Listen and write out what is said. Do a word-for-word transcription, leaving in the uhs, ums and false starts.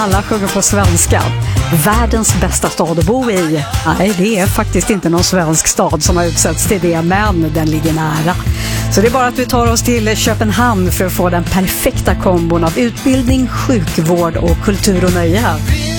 Alla sjunger på svenska. Världens bästa stad att bo i. Nej, det är faktiskt inte någon svensk stad som har utsetts till det, men den ligger nära. Så det är bara att vi tar oss till Köpenhamn för att få den perfekta kombon av utbildning, sjukvård och kultur och nöje.